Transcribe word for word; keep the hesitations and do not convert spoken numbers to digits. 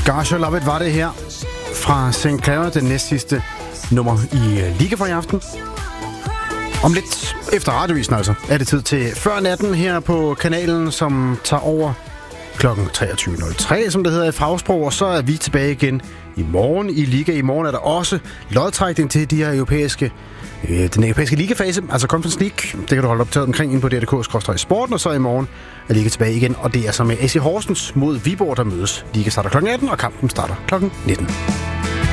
Gosh, I Love It var det her fra Saint Clara, den næstsidste nummer i Liga for i aften. Om lidt efter radiovisen altså, er det tid til Før Natten her på kanalen, som tager over klokken treogtyve nul tre, som det hedder i fagsprog, og så er vi tilbage igen i morgen i Liga. I morgen er der også lodtrækning til de her europæiske, øh, den europæiske ligafase, altså Conference League. Det kan du holde optaget omkring ind på D R punktum D K skråstreg sporten, og så i morgen er Liga tilbage igen, og det er så med A C Horsens mod Viborg, der mødes. Liga starter klokken atten, og kampen starter klokken nitten.